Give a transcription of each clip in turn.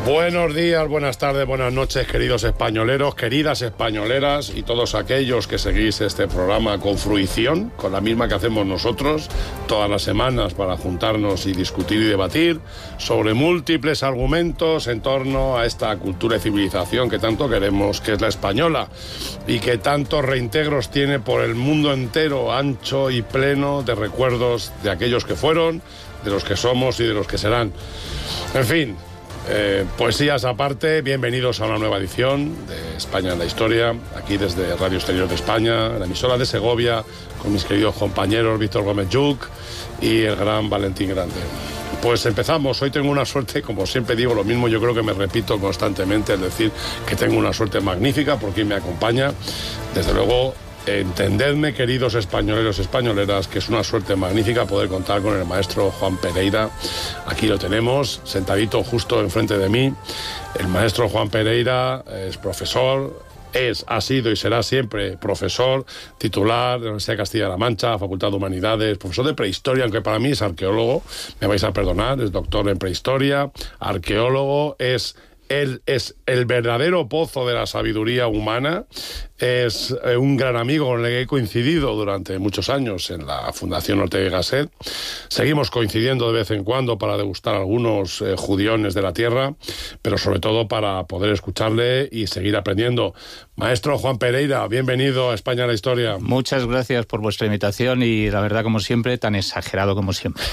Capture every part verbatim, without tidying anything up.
Buenos días, buenas tardes, buenas noches, queridos españoleros, queridas españoleras y todos aquellos que seguís este programa con fruición, con la misma que hacemos nosotros todas las semanas para juntarnos y discutir y debatir sobre múltiples argumentos en torno a esta cultura y civilización que tanto queremos, que es la española, y que tantos reintegros tiene por el mundo entero, ancho y pleno de recuerdos de aquellos que fueron, de los que somos y de los que serán. En fin... Eh, poesías aparte, bienvenidos a una nueva edición de España en la Historia, aquí desde Radio Exterior de España, la emisora de Segovia, con mis queridos compañeros Víctor Gómez Lluc y el gran Valentín Grande. Pues empezamos. Hoy tengo una suerte, como siempre digo lo mismo, yo creo que me repito constantemente, es decir, que tengo una suerte magnífica por quien me acompaña. Desde luego, entendedme, queridos españoleros y españoleras, que es una suerte magnífica poder contar con el maestro Juan Pereira. Aquí lo tenemos, sentadito justo enfrente de mí. El maestro Juan Pereira es profesor, es, ha sido y será siempre profesor titular de la Universidad de Castilla-La Mancha, Facultad de Humanidades, profesor de prehistoria, aunque para mí es arqueólogo, me vais a perdonar, es doctor en prehistoria, arqueólogo, es... Él es el verdadero pozo de la sabiduría humana, es un gran amigo con el que he coincidido durante muchos años en la Fundación Ortega y Gasset. Seguimos coincidiendo de vez en cuando para degustar algunos eh, judiones de la tierra, pero sobre todo para poder escucharle y seguir aprendiendo. Maestro Juan Pereira, bienvenido a España en la Historia. Muchas gracias por vuestra invitación y la verdad, como siempre, tan exagerado como siempre.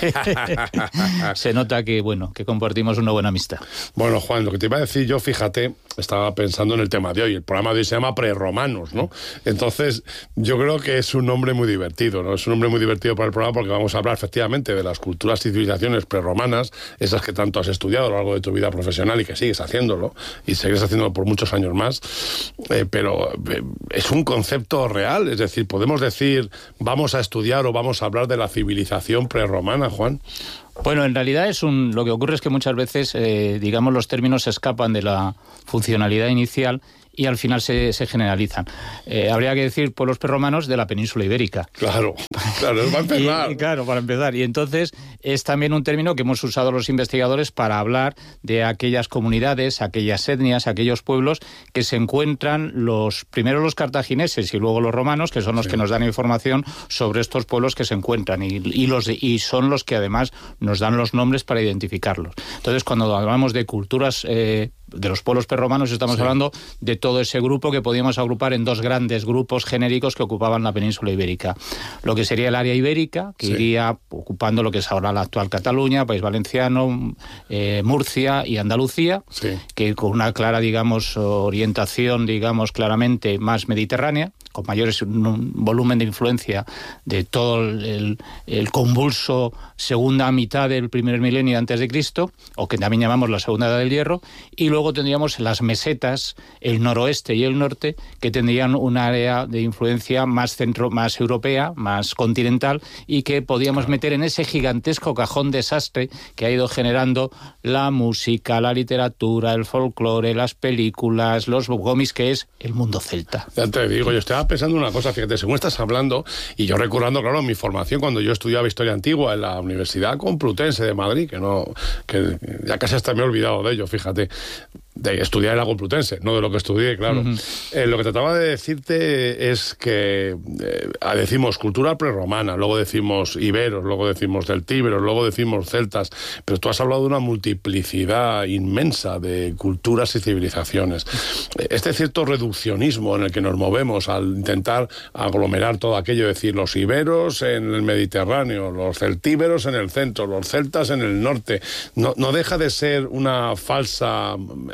Se nota que, bueno, que compartimos una buena amistad. Bueno, Juan, lo que te iba a decir yo, fíjate, estaba pensando en el tema de hoy. El programa de hoy se llama Prerromanos, ¿no? Entonces, yo creo que es un nombre muy divertido, ¿no? Es un nombre muy divertido para el programa porque vamos a hablar efectivamente de las culturas y civilizaciones prerromanas, esas que tanto has estudiado a lo largo de tu vida profesional y que sigues haciéndolo, y seguirás haciéndolo por muchos años más, eh, pero eh, es un concepto real, es decir, podemos decir, vamos a estudiar o vamos a hablar de la civilización prerromana, Juan. Bueno, en realidad es un, lo que ocurre es que muchas veces, eh, digamos, los términos se escapan de la funcionalidad inicial y al final se, se generalizan. Eh, habría que decir pueblos prerromanos de la península ibérica. Claro, claro, va a empezar. y, y claro, para empezar. Y entonces es también un término que hemos usado los investigadores para hablar de aquellas comunidades, aquellas etnias, aquellos pueblos que se encuentran los primero los cartagineses y luego los romanos, que son los sí. que nos dan información sobre estos pueblos que se encuentran y, y, los de, y son los que además nos dan los nombres para identificarlos. Entonces, cuando hablamos de culturas eh, de los pueblos prerromanos, estamos sí. hablando de todo ese grupo que podíamos agrupar en dos grandes grupos genéricos que ocupaban la península ibérica. Lo que sería el área ibérica, que sí. iría ocupando lo que es ahora la actual Cataluña, País Valenciano, eh, Murcia y Andalucía, sí. que con una clara, digamos, orientación, digamos, claramente más mediterránea, con mayor un volumen de influencia de todo el, el convulso segunda mitad del primer milenio antes de Cristo, o que también llamamos la segunda edad del hierro, y luego tendríamos las mesetas, el noroeste y el norte, que tendrían un área de influencia más centro, más europea, más continental, y que podíamos claro. meter en ese gigantesco cajón desastre que ha ido generando la música, la literatura, el folclore, las películas, los cómics, que es el mundo celta. Ya te digo, yo estaba pensando una cosa, fíjate, según estás hablando, y yo recordando, claro, mi formación cuando yo estudiaba Historia Antigua en la Universidad Complutense de Madrid, que no, que ya casi hasta me he olvidado de ello, fíjate, de estudiar en la Complutense, no de lo que estudié, claro. Uh-huh. Eh, lo que trataba de decirte es que eh, decimos cultura prerromana, luego decimos iberos, luego decimos celtíberos, luego decimos celtas, pero tú has hablado de una multiplicidad inmensa de culturas y civilizaciones. Este cierto reduccionismo en el que nos movemos al intentar aglomerar todo aquello, decir, los iberos en el Mediterráneo, los celtíberos en el centro, los celtas en el norte, no, no deja de ser una falsa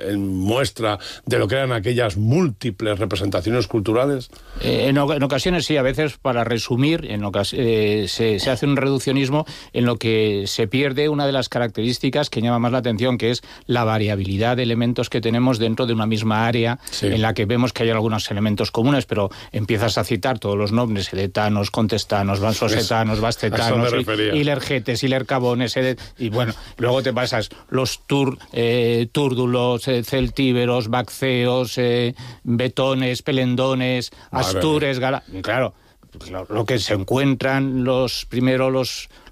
muestra de lo que eran aquellas múltiples representaciones culturales? Eh, en, en ocasiones sí, a veces para resumir, en ocas- eh, se, se hace un reduccionismo en lo que se pierde una de las características que llama más la atención, que es la variabilidad de elementos que tenemos dentro de una misma área, sí. en la que vemos que hay algunos elementos comunes, pero empiezas a citar todos los nombres, edetanos, contestanos, vansosetanos, vastetanos, ilergetes, ilercabones, edet, y bueno, luego te pasas los tur, eh, túrdulos, eh, celtíberos, bacceos, eh, betones, pelendones, astures, gala... Claro, lo, lo que se encuentran los primero los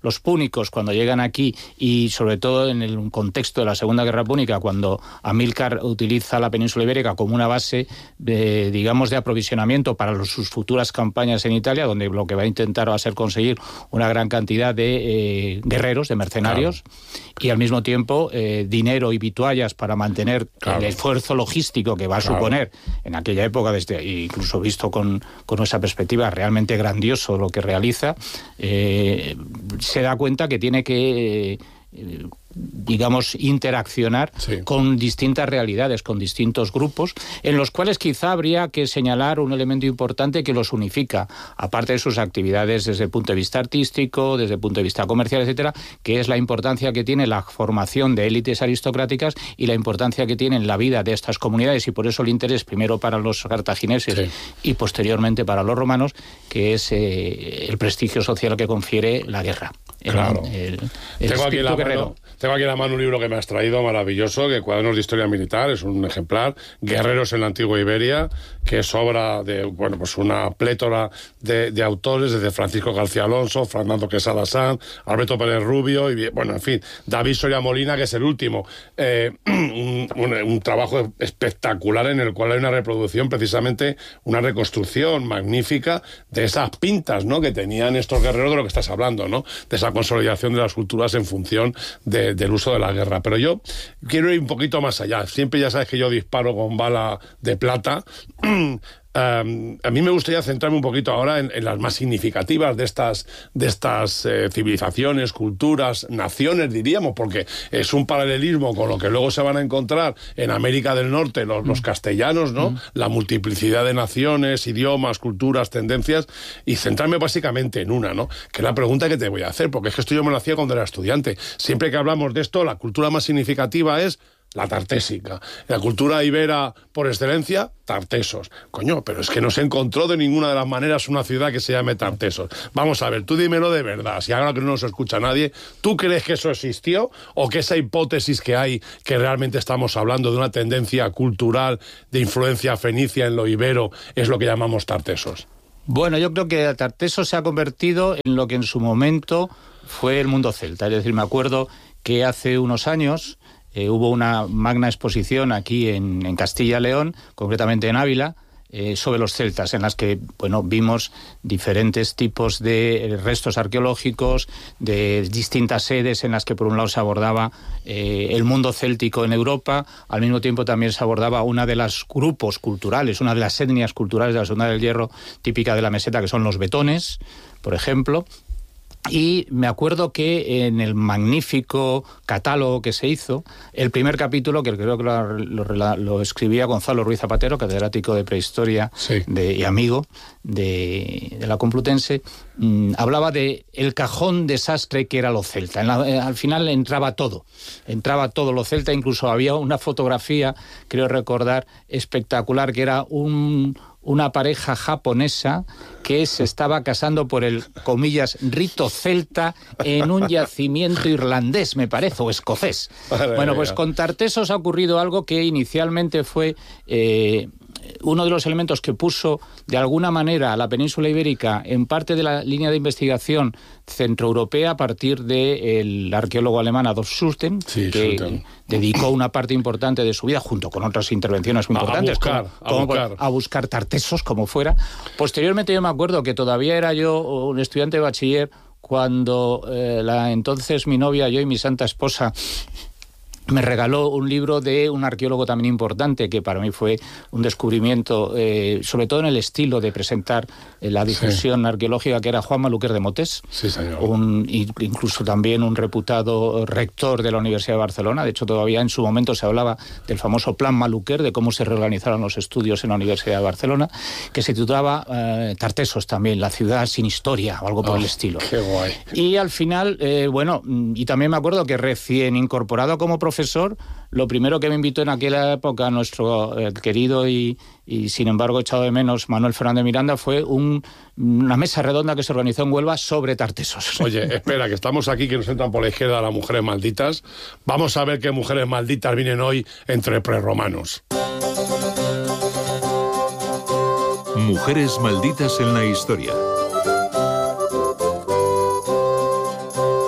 los púnicos cuando llegan aquí, y sobre todo en el contexto de la Segunda Guerra Púnica, cuando Amílcar utiliza la península ibérica como una base, de, digamos, de aprovisionamiento para los, sus futuras campañas en Italia, donde lo que va a intentar va a ser conseguir una gran cantidad de eh, guerreros, de mercenarios, claro. y al mismo tiempo eh, dinero y vituallas para mantener claro. el esfuerzo logístico que va a claro. suponer en aquella época, desde incluso visto con, con esa perspectiva, realmente grandioso lo que realiza, eh, se da cuenta que tiene que... Eh, digamos, interaccionar sí. con distintas realidades, con distintos grupos, en los cuales quizá habría que señalar un elemento importante que los unifica, aparte de sus actividades desde el punto de vista artístico, desde el punto de vista comercial, etcétera, que es la importancia que tiene la formación de élites aristocráticas y la importancia que tiene en la vida de estas comunidades, y por eso el interés primero para los cartagineses sí. y posteriormente para los romanos, que es eh, el prestigio social que confiere la guerra. Claro. El, el Tengo aquí la mano, tengo aquí en la mano un libro que me has traído maravilloso, que Cuadernos de Historia Militar, es un ejemplar, Guerreros en la Antigua Iberia, que es obra de, bueno, pues una plétora de, de autores, desde Francisco García Alonso, Fernando Quesada Sanz, Alberto Pérez Rubio, y bueno, en fin, David Soria Molina, que es el último. Eh, un, un, un trabajo espectacular en el cual hay una reproducción, precisamente una reconstrucción magnífica de esas pintas, ¿no?, que tenían estos guerreros, de lo que estás hablando, ¿no?, de esa consolidación de las culturas en función de, del uso de la guerra. Pero yo quiero ir un poquito más allá. Siempre ya sabes que yo disparo con bala de plata. Um, a mí me gustaría centrarme un poquito ahora en, en las más significativas de estas, de estas eh, civilizaciones, culturas, naciones, diríamos, porque es un paralelismo con lo que luego se van a encontrar en América del Norte, los, mm. los castellanos, ¿no? Mm. La multiplicidad de naciones, idiomas, culturas, tendencias, y centrarme básicamente en una, ¿no?, que es la pregunta que te voy a hacer, porque es que esto yo me lo hacía cuando era estudiante. Siempre que hablamos de esto, la cultura más significativa es la tartésica. La cultura ibera por excelencia, tartesos. Coño, pero es que no se encontró de ninguna de las maneras una ciudad que se llame Tartesos. Vamos a ver, tú dímelo de verdad, si ahora que no nos escucha nadie, ¿tú crees que eso existió o que esa hipótesis que hay, que realmente estamos hablando de una tendencia cultural de influencia fenicia en lo ibero, es lo que llamamos tartesos? Bueno, yo creo que Tartesos se ha convertido en lo que en su momento fue el mundo celta. Es decir, me acuerdo que hace unos años Eh, hubo una magna exposición aquí en, en Castilla y León, concretamente en Ávila, eh, sobre los celtas, en las que, bueno, vimos diferentes tipos de restos arqueológicos, de distintas sedes en las que por un lado se abordaba eh, el mundo céltico en Europa, al mismo tiempo también se abordaba una de los grupos culturales, una de las etnias culturales de la Segunda del Hierro, típica de la meseta, que son los betones, por ejemplo. Y me acuerdo que en el magnífico catálogo que se hizo, el primer capítulo, que creo que lo, lo, lo escribía Gonzalo Ruiz Zapatero, catedrático de prehistoria sí. de, y amigo de, de la Complutense, mmm, hablaba de el cajón desastre que era lo celta. En la, eh, al final entraba todo, entraba todo lo celta, incluso había una fotografía, creo recordar, espectacular, que era un... una pareja japonesa que se estaba casando por el, comillas, rito celta en un yacimiento irlandés, me parece, o escocés. Vale, bueno, pues con Tartesos ha ocurrido algo que inicialmente fue eh, uno de los elementos que puso de alguna manera a la península ibérica en parte de la línea de investigación centroeuropea a partir del arqueólogo alemán Adolf Schulten, sí, que Schulten. dedicó una parte importante de su vida, junto con otras intervenciones muy importantes, a buscar, como, como a, buscar. a buscar Tartesos, como fuera. Posteriormente yo me acuerdo que todavía era yo un estudiante de bachiller cuando eh, la entonces mi novia, yo y mi santa esposa, me regaló un libro de un arqueólogo también importante, que para mí fue un descubrimiento, eh, sobre todo en el estilo de presentar eh, la difusión sí. arqueológica, que era Juan Maluquer de Motés, sí, señor. Un, incluso también un reputado rector de la Universidad de Barcelona. De hecho, todavía en su momento se hablaba del famoso Plan Maluquer, de cómo se reorganizaron los estudios en la Universidad de Barcelona, que se titulaba eh, Tartesos también, la ciudad sin historia, o algo por oh, el estilo. Qué guay. Y al final, eh, bueno, y también me acuerdo que recién incorporado como profesor, profesor, lo primero que me invitó en aquella época nuestro eh, querido y, y sin embargo echado de menos Manuel Fernández Miranda fue un, una mesa redonda que se organizó en Huelva sobre Tartesos. Oye, espera, que estamos aquí, que nos entran por la izquierda las mujeres malditas. Vamos a ver qué mujeres malditas vienen hoy entre prerromanos. Mujeres malditas en la historia.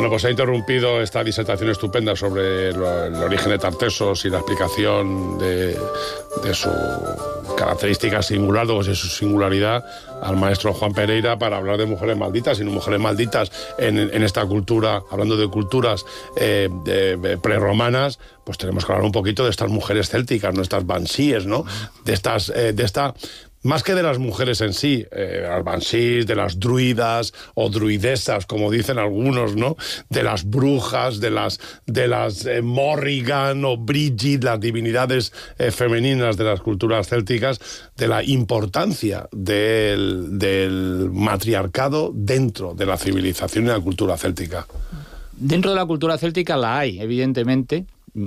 Bueno, pues ha interrumpido esta disertación estupenda sobre lo, el origen de Tartessos y la explicación de, de su característica singular, o de su singularidad, al maestro Juan Pereira, para hablar de mujeres malditas y no mujeres malditas en, en esta cultura, hablando de culturas eh, de, de prerromanas. Pues tenemos que hablar un poquito de estas mujeres célticas, ¿no? Estas bansíes, ¿no? De estas, eh, de esta... Más que de las mujeres en sí, eh, las bansíes, de las druidas o druidesas, como dicen algunos, ¿no? De las brujas, de las, de las eh, Morrigan o Brigid, las divinidades eh, femeninas de las culturas célticas, de la importancia del, del matriarcado dentro de la civilización y la cultura céltica. Dentro de la cultura céltica la hay, evidentemente.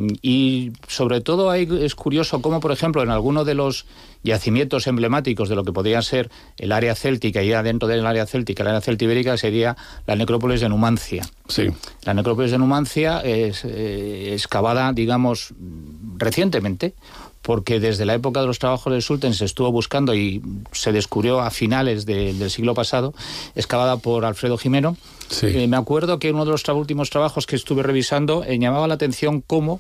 Y sobre todo hay, es curioso cómo, por ejemplo, en alguno de los yacimientos emblemáticos de lo que podría ser el área céltica, y ya dentro del área céltica, el área celtibérica, sería la necrópolis de Numancia. Sí. La necrópolis de Numancia es eh, excavada, digamos, recientemente, porque desde la época de los trabajos del Sultan se estuvo buscando y se descubrió a finales de, del siglo pasado, excavada por Alfredo Jimeno. Sí. Eh, me acuerdo que uno de los tra- últimos trabajos que estuve revisando eh, llamaba la atención cómo,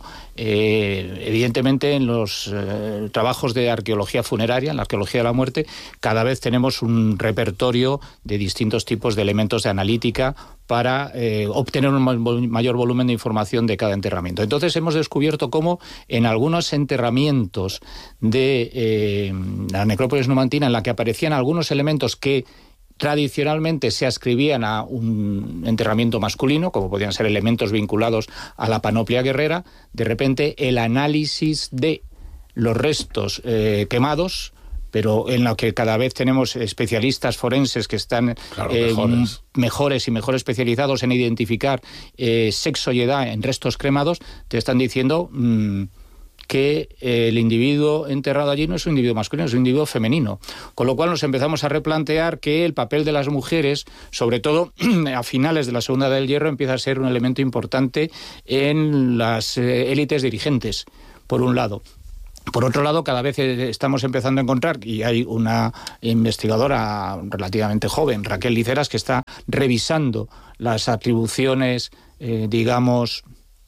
eh, evidentemente, en los eh, trabajos de arqueología funeraria, en la arqueología de la muerte, cada vez tenemos un repertorio de distintos tipos de elementos de analítica para eh, obtener un ma- mayor volumen de información de cada enterramiento. Entonces hemos descubierto cómo en algunos enterramientos de eh, la necrópolis numantina, en la que aparecían algunos elementos que tradicionalmente se ascribían a un enterramiento masculino, como podían ser elementos vinculados a la panoplia guerrera, de repente el análisis de los restos eh, quemados, pero en lo que cada vez tenemos especialistas forenses que están claro, eh, mejores. mejores y mejor especializados en identificar eh, sexo y edad en restos cremados, te están diciendo mmm, que eh, el individuo enterrado allí no es un individuo masculino, es un individuo femenino. Con lo cual nos empezamos a replantear que el papel de las mujeres, sobre todo a finales de la Segunda Edad del Hierro, empieza a ser un elemento importante en las eh, élites dirigentes, por un lado. Por otro lado, cada vez estamos empezando a encontrar, y hay una investigadora relativamente joven, Raquel Liceras, que está revisando las atribuciones, eh, digamos,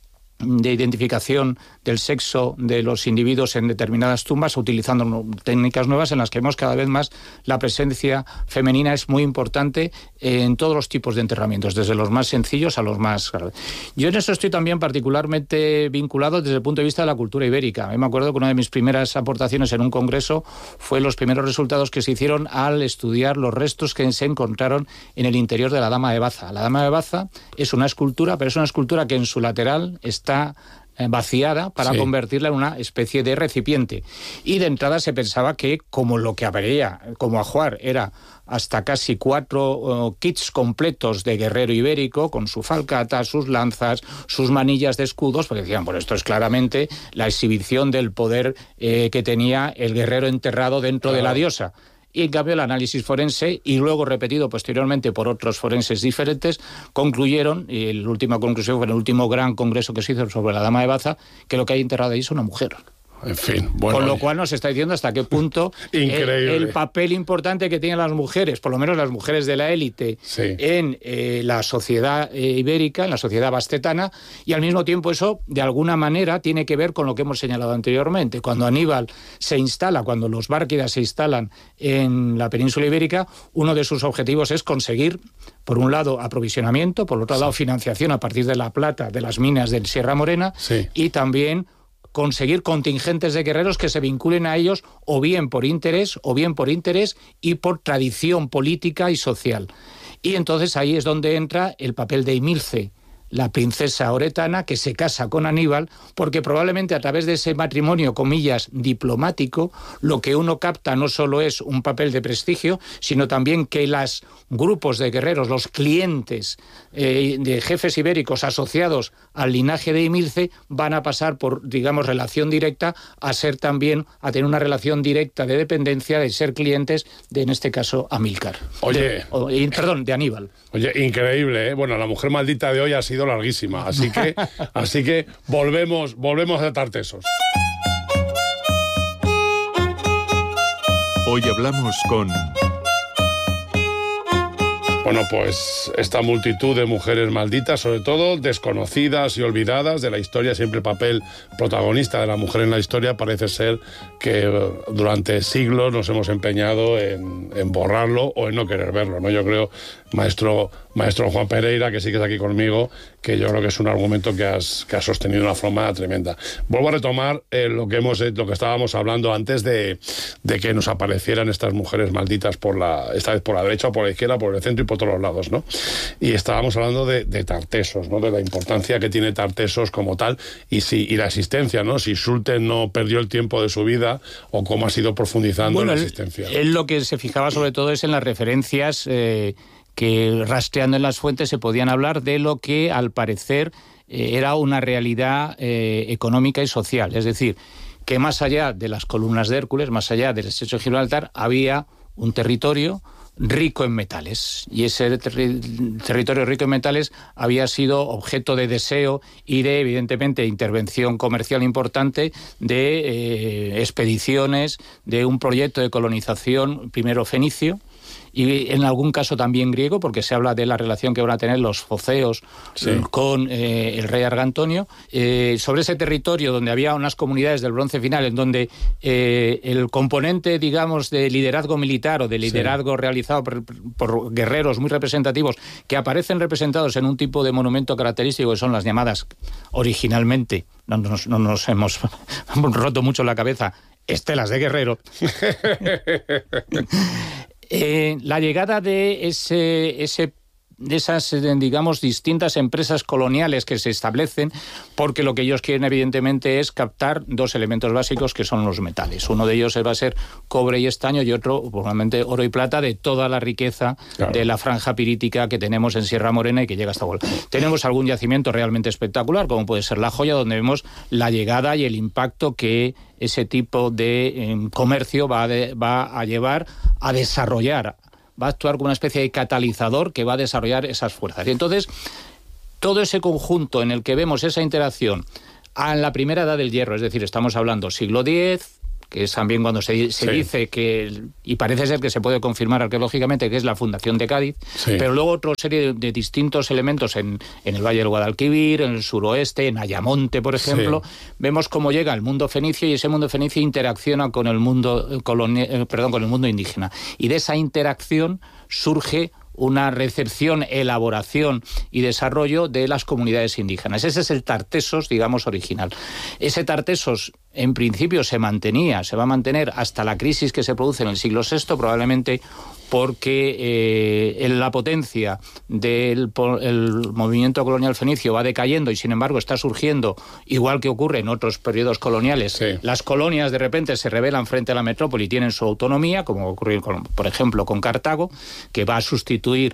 de identificación del sexo de los individuos en determinadas tumbas, utilizando técnicas nuevas en las que vemos cada vez más la presencia femenina es muy importante en todos los tipos de enterramientos, desde los más sencillos a los más graves. Yo en eso estoy también particularmente vinculado desde el punto de vista de la cultura ibérica. Me acuerdo que una de mis primeras aportaciones en un congreso fue los primeros resultados que se hicieron al estudiar los restos que se encontraron en el interior de la Dama de Baza. La Dama de Baza es una escultura, pero es una escultura que en su lateral está está vaciada para sí. convertirla en una especie de recipiente. Y de entrada se pensaba que, como lo que habría como ajuar era hasta casi cuatro uh, kits completos de guerrero ibérico, con su falcata, sus lanzas, sus manillas de escudos, porque decían, bueno, esto es claramente la exhibición del poder eh, que tenía el guerrero enterrado dentro claro. de la diosa. Y en cambio el análisis forense, y luego repetido posteriormente por otros forenses diferentes, concluyeron, y la última conclusión fue en el último gran congreso que se hizo sobre la Dama de Baza, que lo que hay enterrado ahí es una mujer. En fin, bueno. Con lo cual nos está diciendo hasta qué punto Increíble. El, el papel importante que tienen las mujeres, por lo menos las mujeres de la élite, sí. en eh, la sociedad eh, ibérica, en la sociedad bastetana, y al mismo tiempo eso, de alguna manera, tiene que ver con lo que hemos señalado anteriormente. Cuando Aníbal se instala, cuando los bárquidas se instalan en la península ibérica, uno de sus objetivos es conseguir, por un lado, aprovisionamiento, por otro lado, sí. financiación a partir de la plata de las minas de Sierra Morena, sí. y también conseguir contingentes de guerreros que se vinculen a ellos o bien por interés, o bien por interés y por tradición política y social. Y entonces ahí es donde entra el papel de Emilce, la princesa oretana, que se casa con Aníbal, porque probablemente a través de ese matrimonio, comillas, diplomático, lo que uno capta no solo es un papel de prestigio, sino también que los grupos de guerreros, los clientes eh, de jefes ibéricos asociados al linaje de Emilce, van a pasar por, digamos, relación directa a ser también, a tener una relación directa de dependencia, de ser clientes de, en este caso, Amílcar. Oye. De, o, perdón, de Aníbal. Oye, increíble, ¿eh? Bueno, la mujer maldita de hoy ha sido larguísima, así que, así que volvemos, volvemos a Tartessos. Hoy hablamos con Bueno, pues esta multitud de mujeres malditas, sobre todo desconocidas y olvidadas de la historia, siempre el papel protagonista de la mujer en la historia, parece ser que durante siglos nos hemos empeñado en, en borrarlo o en no querer verlo, ¿no? Yo creo, maestro, maestro Juan Pereira, que sigues aquí conmigo, que yo creo que es un argumento que has, que has sostenido de una forma tremenda. Vuelvo a retomar eh, lo que hemos, lo que estábamos hablando antes de, de que nos aparecieran estas mujeres malditas por la, esta vez por la derecha, por la izquierda, por el centro y por todos los lados, ¿no? Y estábamos hablando de, de Tartessos, ¿no? De la importancia que tiene Tartessos como tal y si y la existencia, ¿no? Si Schulte no perdió el tiempo de su vida o cómo ha sido profundizando bueno, en la existencia. Él, él lo que se fijaba sobre todo es en las referencias eh, que rastreando en las fuentes se podían hablar de lo que al parecer eh, era una realidad eh, económica y social, es decir, que más allá de las columnas de Hércules, más allá del estrecho de Gibraltar, había un territorio rico en metales, y ese ter- territorio rico en metales había sido objeto de deseo y de, evidentemente, intervención comercial importante de eh, expediciones, de un proyecto de colonización, primero fenicio, y en algún caso también griego, porque se habla de la relación que van a tener los foceos sí. con eh, el rey Argantonio, eh, sobre ese territorio donde había unas comunidades del bronce final, en donde eh, el componente, digamos, de liderazgo militar o de liderazgo sí. realizado por, por guerreros muy representativos, que aparecen representados en un tipo de monumento característico, que son las llamadas originalmente, no, no, no nos hemos roto mucho la cabeza, estelas de guerrero. Eh, la llegada de ese, ese de esas, digamos, distintas empresas coloniales que se establecen, porque lo que ellos quieren, evidentemente, es captar dos elementos básicos que son los metales. Uno de ellos va a ser cobre y estaño y otro, probablemente, oro y plata, de toda la riqueza claro. de la franja pirítica que tenemos en Sierra Morena y que llega hasta Huelva. Tenemos algún yacimiento realmente espectacular, como puede ser La Joya, donde vemos la llegada y el impacto que ese tipo de eh, comercio va, de, va a llevar a desarrollar, va a actuar como una especie de catalizador que va a desarrollar esas fuerzas. Y entonces, todo ese conjunto en el que vemos esa interacción en la primera edad del hierro, es decir, estamos hablando siglo diez, que es también cuando se, se sí. dice que, y parece ser que se puede confirmar arqueológicamente, que es la fundación de Cádiz, sí. pero luego otra serie de, de distintos elementos en, en el Valle del Guadalquivir, en el suroeste, en Ayamonte, por ejemplo, sí. vemos cómo llega el mundo fenicio y ese mundo fenicio interacciona con el mundo colonial, perdón, con el mundo indígena. Y de esa interacción surge una recepción, elaboración y desarrollo de las comunidades indígenas. Ese es el Tartessos, digamos, original. Ese Tartessos, en principio, se mantenía, se va a mantener hasta la crisis que se produce en el siglo sexto, probablemente porque eh, en la potencia del el movimiento colonial fenicio va decayendo y, sin embargo, está surgiendo, igual que ocurre en otros periodos coloniales, sí. las colonias de repente se rebelan frente a la metrópoli y tienen su autonomía, como ocurrió, con, por ejemplo, con Cartago, que va a sustituir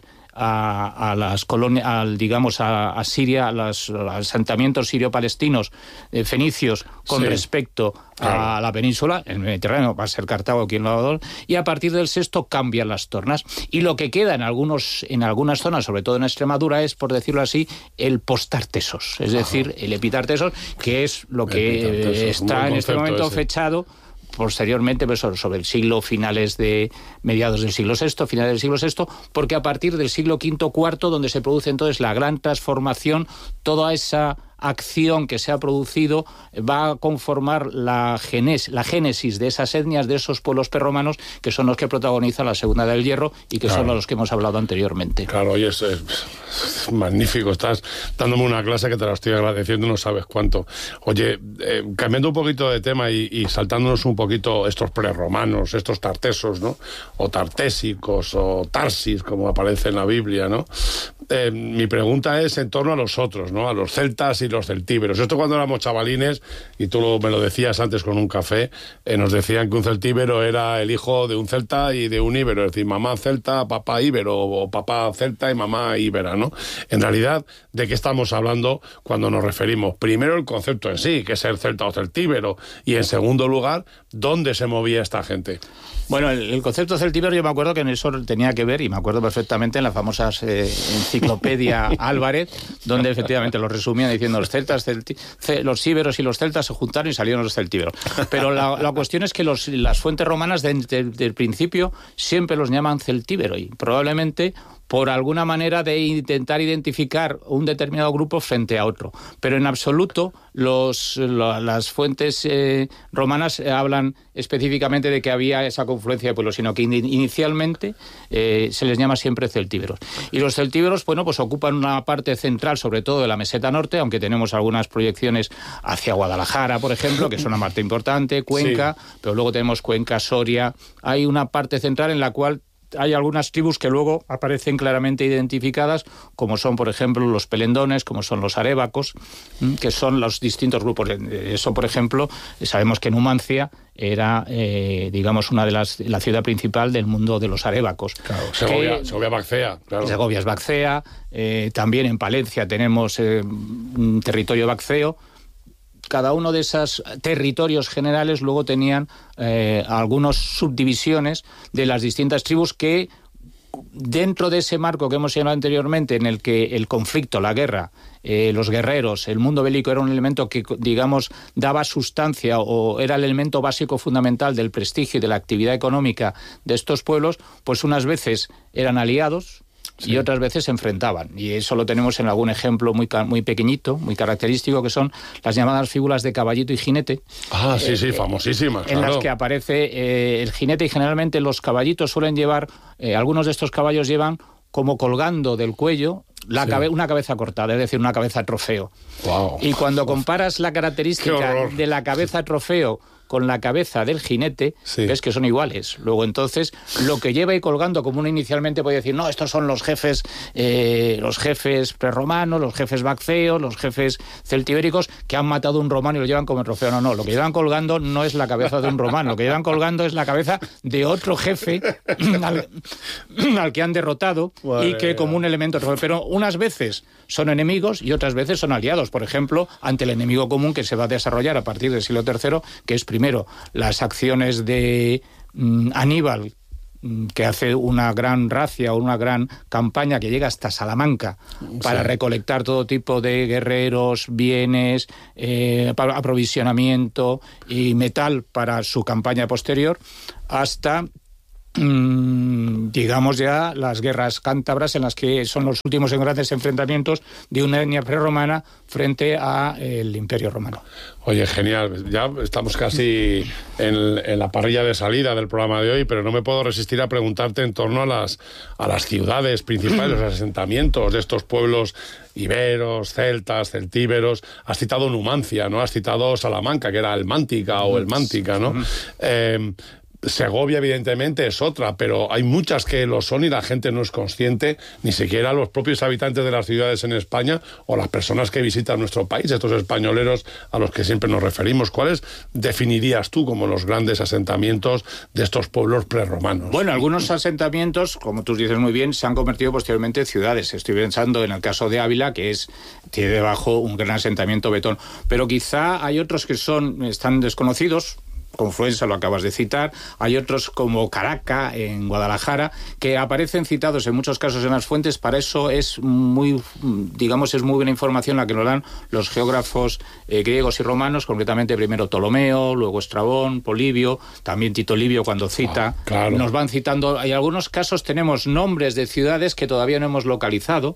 A, a las colonias, al, digamos, a, a Siria, a los, a los asentamientos sirio-palestinos eh, fenicios con sí, respecto claro. a la península, el Mediterráneo va a ser Cartago quien lo adora, y a partir del sexto cambian las tornas. Y lo que queda en algunos, en algunas zonas, sobre todo en Extremadura, es, por decirlo así, el post-Tartessos, es decir, Ajá. el epitartessos, que es lo que eh, está en este momento ese. fechado posteriormente, pues, sobre el siglo finales de mediados del siglo sexto, finales del siglo sexto, porque a partir del siglo quinto, cuarto, donde se produce entonces la gran transformación, toda esa acción que se ha producido va a conformar la, genes, la génesis de esas etnias, de esos pueblos prerromanos, que son los que protagonizan la Segunda Edad del Hierro y que claro. son los que hemos hablado anteriormente. Claro, y es, es magnífico. Estás dándome una clase que te la estoy agradeciendo, no sabes cuánto. Oye, eh, cambiando un poquito de tema y, y saltándonos un poquito estos prerromanos, estos tartesos, ¿no? O tartésicos, o tarsis, como aparece en la Biblia, ¿no? Eh, mi pregunta es en torno a los otros, ¿no? A los celtas y los celtíberos. Esto cuando éramos chavalines, y tú lo, me lo decías antes con un café, eh, nos decían que un celtíbero era el hijo de un celta y de un íbero, es decir, mamá celta, papá íbero, o papá celta y mamá íbera, ¿no? En realidad, ¿de qué estamos hablando cuando nos referimos? Primero, el concepto en sí, que es el celta o celtíbero, y en segundo lugar, ¿dónde se movía esta gente? Bueno, el, el concepto celtíbero, yo me acuerdo que en eso tenía que ver, y me acuerdo perfectamente en la famosa eh, enciclopedia Álvarez, donde efectivamente lo resumían diciendo los celtas, celti, ce, los íberos y los celtas se juntaron y salieron los celtíberos. Pero la, la cuestión es que los, las fuentes romanas desde el principio siempre los llaman celtíbero, y probablemente por alguna manera de intentar identificar un determinado grupo frente a otro. Pero en absoluto los, lo, las fuentes eh, romanas eh, hablan específicamente de que había esa confluencia de pueblos, sino que in, inicialmente eh, se les llama siempre celtíberos. Y los celtíberos, bueno, pues ocupan una parte central, sobre todo de la meseta norte, aunque tenemos algunas proyecciones hacia Guadalajara, por ejemplo, que es una parte importante, Cuenca, sí. Pero luego tenemos Cuenca, Soria. Hay una parte central en la cual hay algunas tribus que luego aparecen claramente identificadas, como son, por ejemplo, los pelendones, como son los arébacos, que son los distintos grupos. Eso, por ejemplo, sabemos que Numancia era, eh, digamos, una de las la ciudad principal del mundo de los arébacos. Claro, Segovia, que, Segovia Baxea, claro. Segovia es Baxea, eh, también en Palencia tenemos eh, un territorio baxeo. Cada uno de esos territorios generales luego tenían eh, algunas subdivisiones de las distintas tribus que, dentro de ese marco que hemos señalado anteriormente, en el que el conflicto, la guerra, eh, los guerreros, el mundo bélico era un elemento que, digamos, daba sustancia o era el elemento básico fundamental del prestigio y de la actividad económica de estos pueblos, pues unas veces eran aliados, sí, y otras veces se enfrentaban. Y eso lo tenemos en algún ejemplo muy, muy pequeñito, muy característico, que son las llamadas figuras de caballito y jinete. Ah, sí, sí, eh, famosísimas. En claro. las que aparece eh, el jinete, y generalmente los caballitos suelen llevar, eh, algunos de estos caballos llevan como colgando del cuello la sí. cabe- una cabeza cortada, es decir, una cabeza trofeo. Wow. Y cuando comparas la característica de la cabeza trofeo con la cabeza del jinete, sí. ves que son iguales. Luego, entonces, lo que lleva ahí colgando, como uno inicialmente puede decir, no, estos son los jefes eh, los jefes prerromanos, los jefes baxeos, los jefes celtibéricos, que han matado a un romano y lo llevan como trofeo. No, no, lo que llevan colgando no es la cabeza de un romano, lo que llevan colgando es la cabeza de otro jefe al, al que han derrotado, vale, y que como un elemento trofeo. Pero unas veces son enemigos y otras veces son aliados, por ejemplo, ante el enemigo común que se va a desarrollar a partir del siglo tercero, que es primero las acciones de mm, Aníbal, mm, que hace una gran racia o una gran campaña que llega hasta Salamanca para sí. recolectar todo tipo de guerreros, bienes, eh, aprovisionamiento y metal para su campaña posterior, hasta digamos ya las guerras cántabras, en las que son los últimos grandes enfrentamientos de una etnia prerromana frente al Imperio Romano. Oye, genial, ya estamos casi en, en la parrilla de salida del programa de hoy, pero no me puedo resistir a preguntarte en torno a las, a las ciudades principales, los asentamientos de estos pueblos iberos, celtas, celtíberos. Has citado Numancia, ¿no? Has citado Salamanca, que era el Mántica o el Mántica, ¿no? Eh, Segovia, evidentemente, es otra, pero hay muchas que lo son y la gente no es consciente, ni siquiera los propios habitantes de las ciudades en España o las personas que visitan nuestro país, estos españoleros a los que siempre nos referimos. ¿Cuáles definirías tú como los grandes asentamientos de estos pueblos prerromanos? Bueno, algunos asentamientos, como tú dices muy bien, se han convertido posteriormente en ciudades. Estoy pensando en el caso de Ávila, que es tiene debajo un gran asentamiento betón, pero quizá hay otros que son están desconocidos. Confluencia lo acabas de citar, hay otros como Caraca en Guadalajara que aparecen citados en muchos casos en las fuentes. Para eso es muy, digamos, es muy buena información la que nos dan los geógrafos eh, griegos y romanos, concretamente primero Ptolomeo, luego Estrabón, Polibio, también Tito Livio cuando cita, ah, claro. nos van citando. En algunos casos tenemos nombres de ciudades que todavía no hemos localizado,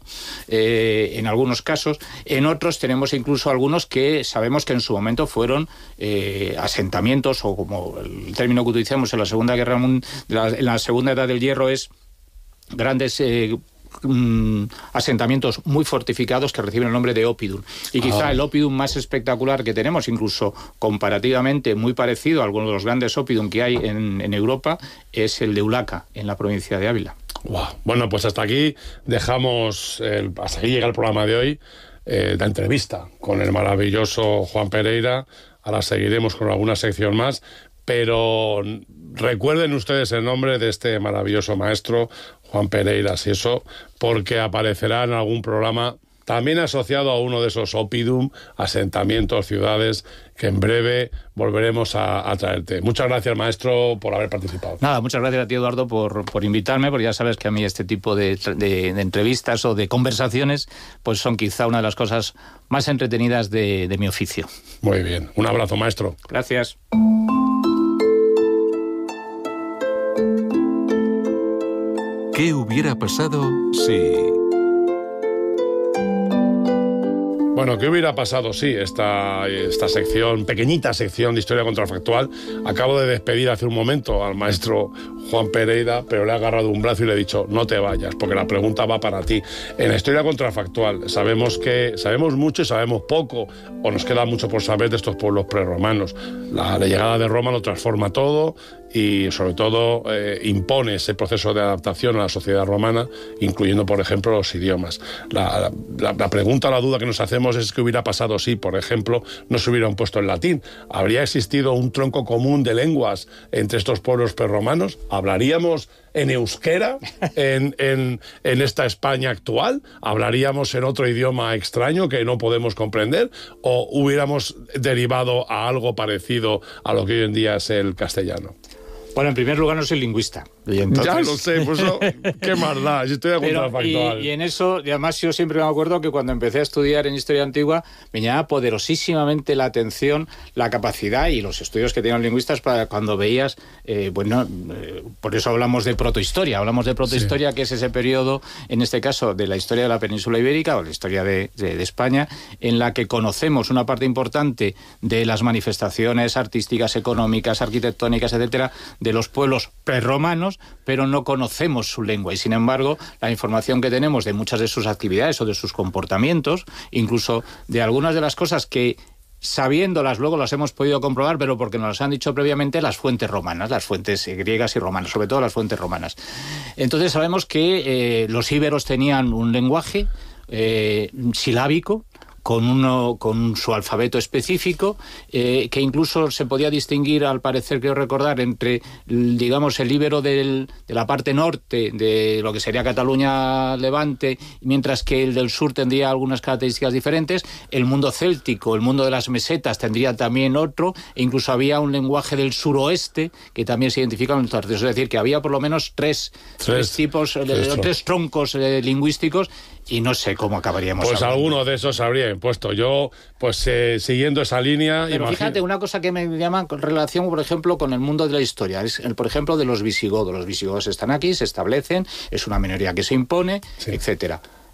eh, en algunos casos, en otros tenemos incluso algunos que sabemos que en su momento fueron eh, asentamientos, o como el término que utilizamos en la Segunda Guerra Mundial, en la Segunda Edad del Hierro, es grandes eh, mm, asentamientos muy fortificados que reciben el nombre de oppidum. Y quizá ah. el oppidum más espectacular que tenemos, incluso comparativamente muy parecido a algunos de los grandes oppidum que hay en, en Europa, es el de Ulaca, en la provincia de Ávila. Wow. Bueno, pues hasta aquí dejamos, el, hasta aquí llega el programa de hoy, eh, la entrevista con el maravilloso Juan Pereira. Ahora seguiremos con alguna sección más, pero recuerden ustedes el nombre de este maravilloso maestro, Juan Pereira Sieso, porque aparecerá en algún programa también asociado a uno de esos oppidum, asentamientos, ciudades, que en breve volveremos a, a traerte. Muchas gracias, maestro, por haber participado. Nada, muchas gracias a ti, Eduardo, por, por invitarme, porque ya sabes que a mí este tipo de, de, de entrevistas o de conversaciones pues son quizá una de las cosas más entretenidas de, de mi oficio. Muy bien. Un abrazo, maestro. Gracias. ¿Qué hubiera pasado si...? Bueno, ¿qué hubiera pasado si esta, esta sección, pequeñita sección de Historia Contrafactual? Acabo de despedir hace un momento al maestro Juan Pereira, pero le he agarrado un brazo y le he dicho, no te vayas, porque la pregunta va para ti. En la Historia Contrafactual sabemos que sabemos mucho y sabemos poco, o nos queda mucho por saber de estos pueblos prerromanos. La, la llegada de Roma lo transforma todo y sobre todo eh, impone ese proceso de adaptación a la sociedad romana, incluyendo, por ejemplo, los idiomas. La, la, la pregunta, la duda que nos hacemos es qué hubiera pasado si, por ejemplo, no se hubieran puesto el latín. ¿Habría existido un tronco común de lenguas entre estos pueblos prerromanos? ¿Hablaríamos en euskera en, en, en esta España actual? ¿Hablaríamos en otro idioma extraño que no podemos comprender? ¿O hubiéramos derivado a algo parecido a lo que hoy en día es el castellano? Bueno, en primer lugar no soy lingüista. Y entonces... Ya lo sé, pues eso, qué maldad, estoy de contrafactual. Y, y en eso, y además yo siempre me acuerdo que cuando empecé a estudiar en Historia Antigua me llamaba poderosísimamente la atención la capacidad y los estudios que tenían los lingüistas para cuando veías, eh, bueno, eh, por eso hablamos de protohistoria, hablamos de protohistoria, sí, que es ese periodo, en este caso, de la historia de la península ibérica o la historia de, de, de España, en la que conocemos una parte importante de las manifestaciones artísticas, económicas, arquitectónicas, etcétera, de los pueblos prerromanos, pero no conocemos su lengua y sin embargo la información que tenemos de muchas de sus actividades o de sus comportamientos, incluso de algunas de las cosas que sabiéndolas luego las hemos podido comprobar, pero porque nos las han dicho previamente las fuentes romanas, las fuentes griegas y romanas, sobre todo las fuentes romanas. Entonces sabemos que eh, los íberos tenían un lenguaje eh, silábico, con uno con su alfabeto específico, eh, que incluso se podía distinguir, al parecer, creo recordar, entre, digamos, el íbero del, de la parte norte de lo que sería Cataluña Levante, mientras que el del sur tendría algunas características diferentes. El mundo céltico, el mundo de las mesetas, tendría también otro, e incluso había un lenguaje del suroeste que también se identifica con el norte. Es decir, que había por lo menos tres, tres, tres tipos, tres, eh, tres troncos eh, lingüísticos, y no sé cómo acabaríamos. Pues hablando. Alguno de esos habría impuesto. Yo, pues eh, siguiendo esa línea... Pero imagino... fíjate, una cosa que me llama con relación, por ejemplo, con el mundo de la historia, es, el, por ejemplo, de los visigodos. Los visigodos están aquí, se establecen, es una minoría que se impone, sí, etcétera.